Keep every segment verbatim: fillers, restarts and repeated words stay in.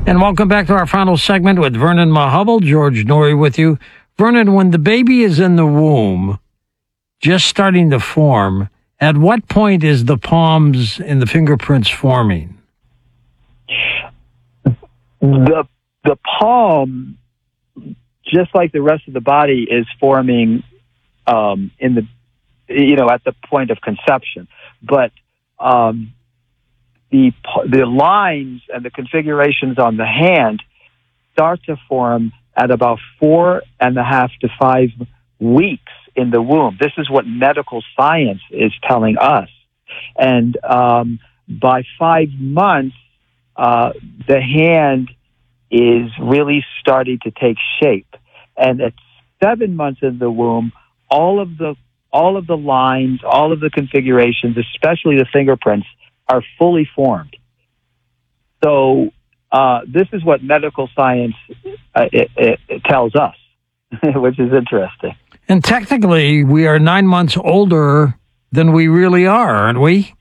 And welcome back to our final segment with Vernon Mahubble. George Noory with you. Vernon, when the baby is in the womb, just starting to form, at what point is the palms and the fingerprints forming? The the palm, just like the rest of the body, is forming um, in the you know at the point of conception, but um, the the lines and the configurations on the hand start to form at about four and a half to five weeks in the womb. This is what medical science is telling us, and um, by five months. Uh, the hand is really starting to take shape, and at seven months in the womb, all of the all of the lines, all of the configurations, especially the fingerprints, are fully formed. So uh, this is what medical science uh, it, it, it tells us, which is interesting. And technically, we are nine months older than we really are, aren't we?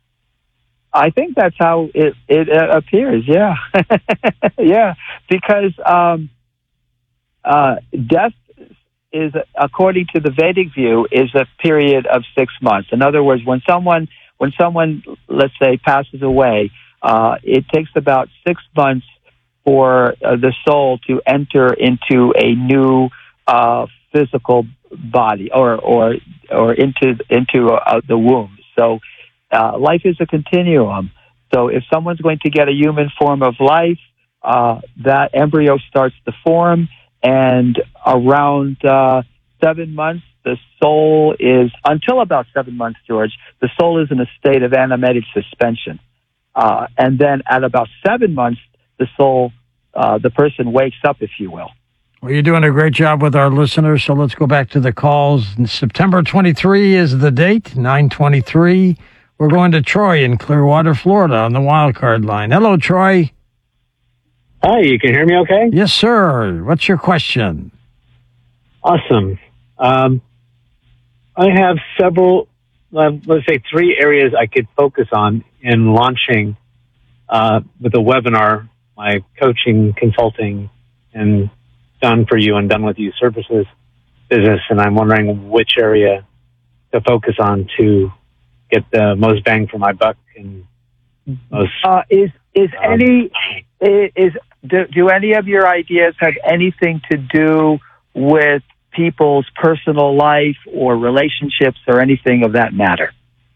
I think that's how it, it uh, appears, yeah. yeah, because um, uh, death is, according to the Vedic view, is a period of six months. In other words, when someone, when someone, let's say, passes away, uh, it takes about six months for uh, the soul to enter into a new uh, physical body or or or into into uh, the womb. So. Uh, life is a continuum. So if someone's going to get a human form of life, uh, that embryo starts to form, and around uh, seven months, the soul is, until about seven months, George, the soul is in a state of animated suspension. Uh, and then at about seven months, the soul, uh, the person wakes up, if you will. Well, you're doing a great job with our listeners, so let's go back to the calls. September twenty-third is the date, nine twenty-three. We're going to Troy in Clearwater, Florida on the wildcard line. Hello, Troy. Hi, you can hear me okay? Yes, sir. What's your question? Awesome. Um, I have several, uh, let's say three areas I could focus on in launching uh, with a webinar, my coaching, consulting, and done for you and done with you services business. And I'm wondering which area to focus on to get the most bang for my buck. And most, uh, is is um, any is do, do any of your ideas have anything to do with people's personal life or relationships or anything of that matter?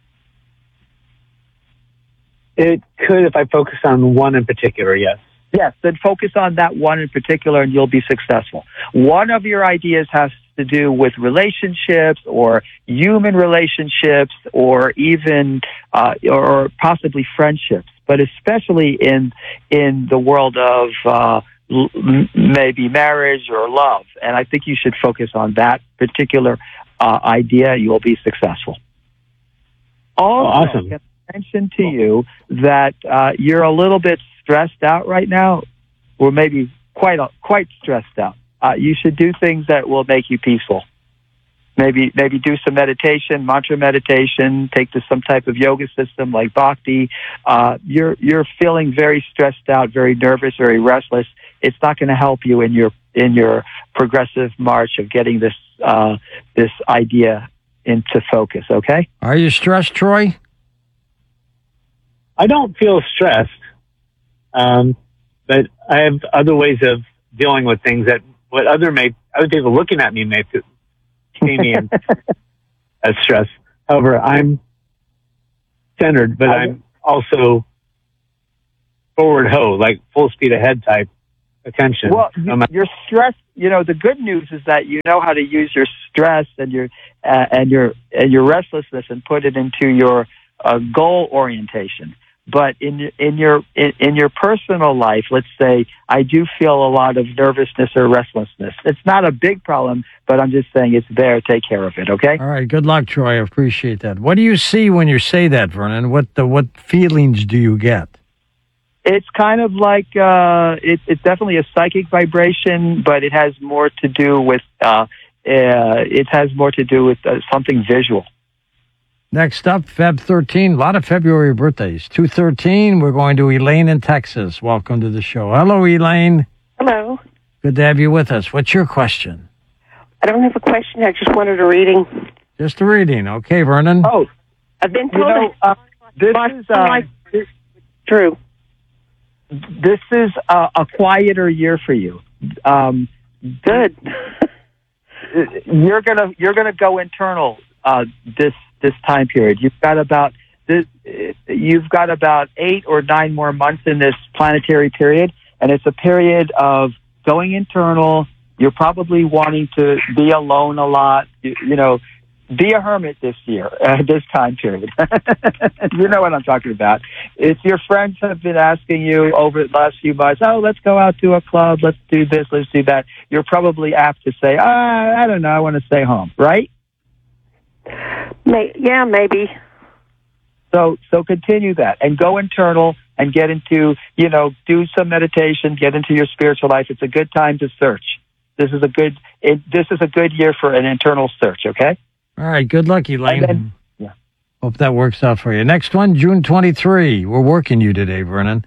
It could if I focus on one in particular, yes. Yes, then focus on that one in particular and you'll be successful. One of your ideas has to do with relationships or human relationships or even uh, or possibly friendships, but especially in in the world of uh, l- maybe marriage or love. And I think you should focus on that particular uh, idea. You will be successful. Also, oh, awesome. Can I mention to you that uh, you're a little bit stressed out right now, or maybe quite quite stressed out. Uh, you should do things that will make you peaceful. Maybe maybe do some meditation, mantra meditation. Take to some type of yoga system like Bhakti. Uh, you're you're feeling very stressed out, very nervous, very restless. It's not going to help you in your in your progressive march of getting this uh, this idea into focus. Okay? Are you stressed, Troy? I don't feel stressed. Um, but I have other ways of dealing with things that what other may other people looking at me may see me in as stress. However, I'm centered, but I'm also forward ho, like full speed ahead type attention. Well, you, your stress. You know, the good news is that you know how to use your stress and your uh, and your and your restlessness and put it into your uh, goal orientation. But in in your in, in your personal life, let's say I do feel a lot of nervousness or restlessness. It's not a big problem, but I'm just saying it's there. Take care of it, okay? All right. Good luck, Troy. I appreciate that. What do you see when you say that, Vernon? What the what feelings do you get? It's kind of like uh, it, it's definitely a psychic vibration, but it has more to do with uh, uh, it has more to do with uh, something visual. Next up, February thirteenth. A lot of February birthdays. two thirteen, we're going to Elaine in Texas. Welcome to the show. Hello, Elaine. Hello. Good to have you with us. What's your question? I don't have a question. I just wanted a reading. Just a reading. Okay, Vernon. Oh, I've been you told know, uh, this is uh, life is true. this is a, a quieter year for you. Um, Good. you're gonna you're gonna go internal uh, this this time period. You've got about this, you've got about eight or nine more months in this planetary period, and it's a period of going internal. You're probably wanting to be alone a lot. You, you know, be a hermit this year, uh, this time period. You know what I'm talking about. If your friends have been asking you over the last few months, oh, let's go out to a club, let's do this, let's do that, you're probably apt to say, ah, I don't know, I want to stay home, right? May, yeah, maybe. So, so continue that and go internal and get into, you know, do some meditation, get into your spiritual life. It's a good time to search. This is a good, it, this is a good year for an internal search. Okay. All right. Good luck, Elaine. Then, yeah. Hope that works out for you. Next one, June twenty-third. We're working you today, Vernon.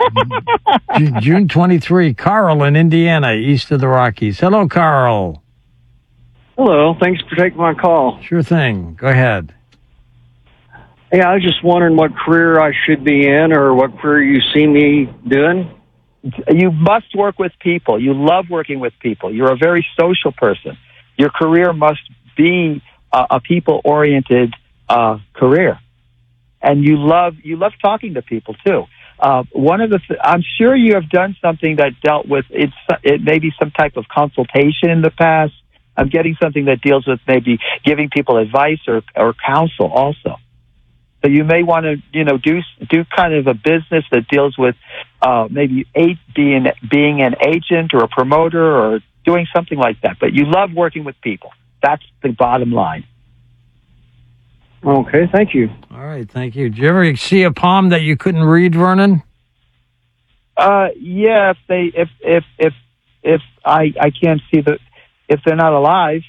June twenty-third. Carl in Indiana, east of the Rockies. Hello, Carl. Hello. Thanks for taking my call. Sure thing. Go ahead. Yeah, I was just wondering what career I should be in or what career you see me doing. You must work with people. You love working with people. You're a very social person. Your career must be uh, a people-oriented uh, career, and you love you love talking to people too. Uh, one of the th- I'm sure you have done something that dealt with it's it may be some type of consultation in the past. I'm getting something that deals with maybe giving people advice or or counsel also. So you may want to, you know, do do kind of a business that deals with uh, maybe a, being being an agent or a promoter or doing something like that. But you love working with people. That's the bottom line. Okay, thank you. All right, thank you. Did you ever see a palm that you couldn't read, Vernon? Uh, yeah. If they, if if if if I I can't see the, if they're not alive.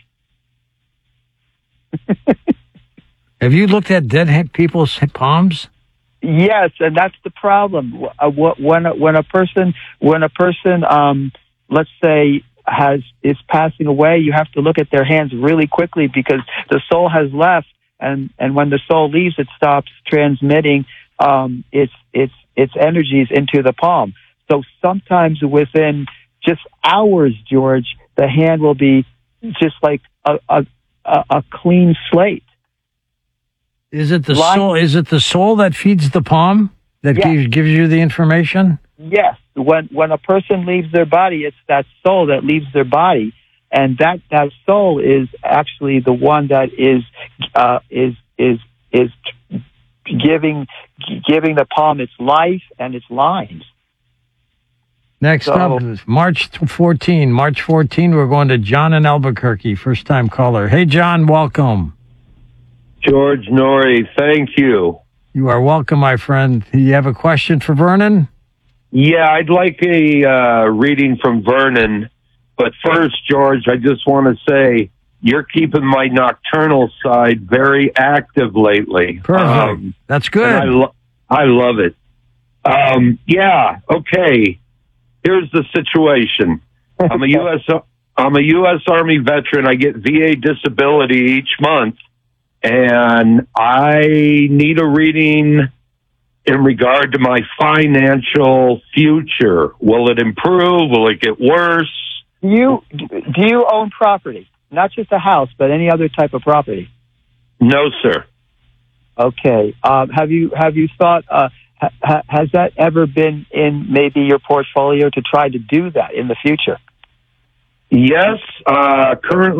Have you looked at dead people's palms? Yes, and that's the problem. Uh, When a, when a person when a person um, let's say has is passing away, you have to look at their hands really quickly because the soul has left, and, and when the soul leaves, it stops transmitting um, its its its energies into the palm. So sometimes within just hours, George, the hand will be just like a a, a clean slate. Is it the Like, soul? Is it the soul that feeds the palm that Yes. gives, gives you the information? Yes. When when a person leaves their body, it's that soul that leaves their body, and that, that soul is actually the one that is uh, is is is giving giving the palm its life and its lines. Next So- up is March fourteenth. March fourteenth, we're going to John in Albuquerque, first time caller. Hey, John, welcome. George Norrie, thank you. You are welcome, my friend. You have a question for Vernon? Yeah, I'd like a uh, reading from Vernon. But first, George, I just want to say you're keeping my nocturnal side very active lately. Perfect. Um, That's good. and I, lo- I love it. Um, yeah, okay. Here's the situation. I'm a U S I'm a U S Army veteran. I get V A disability each month. And I need a reading in regard to my financial future. Will it improve? Will it get worse? Do you do you own property? Not just a house, but any other type of property? No, sir. Okay. Um, have you have you thought? Uh, ha, has that ever been in maybe your portfolio to try to do that in the future? Yes, uh, currently.